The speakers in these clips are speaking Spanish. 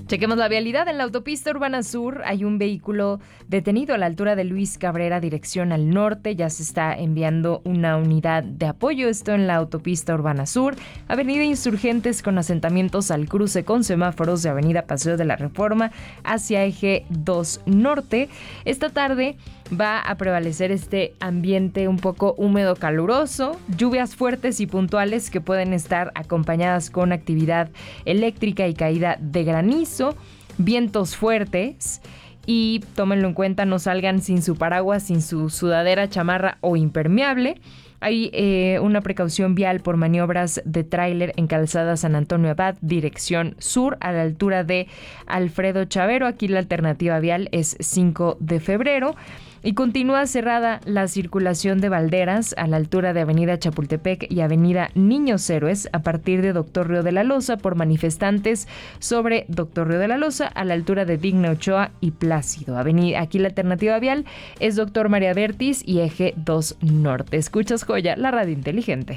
Chequemos la vialidad. En la autopista Urbana Sur hay un vehículo detenido a la altura de Luis Cabrera, dirección al norte. Ya se está enviando una unidad de apoyo. Esto en la autopista Urbana Sur. Avenida Insurgentes con asentamientos al cruce con semáforos de Avenida Paseo de la Reforma hacia Eje 2 Norte. Esta tarde va a prevalecer este ambiente un poco húmedo, caluroso, lluvias fuertes y puntuales que pueden estar acompañadas con actividad eléctrica y caída de granizo, vientos fuertes. Y tómenlo en cuenta, no salgan sin su paraguas, sin su sudadera, chamarra o impermeable. Hay una precaución vial por maniobras de tráiler en Calzada San Antonio Abad, dirección sur, a la altura de Alfredo Chavero. Aquí la alternativa vial es 5 de febrero. Y continúa cerrada la circulación de Valderas a la altura de Avenida Chapultepec y Avenida Niños Héroes a partir de Doctor Río de la Loza por manifestantes sobre Doctor Río de la Loza a la altura de Digna Ochoa y Plácido. Aquí la alternativa vial es Doctor María Bertis y Eje 2 Norte. Escuchas Joya, la radio inteligente.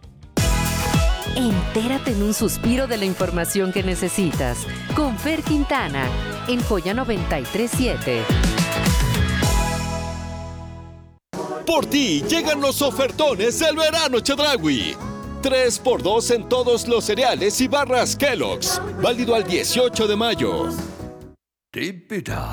Entérate en un suspiro de la información que necesitas con Fer Quintana en Joya 93.7. Por ti llegan los ofertones del verano Chedraui. 3x2 en todos los cereales y barras Kellogg's. Válido al 18 de mayo. Típita.